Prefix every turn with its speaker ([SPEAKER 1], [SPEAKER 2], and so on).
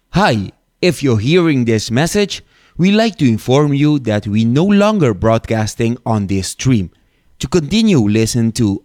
[SPEAKER 1] Hi, if you're hearing this message, we'd like to inform you that we no longer broadcasting on this stream. To continue listen to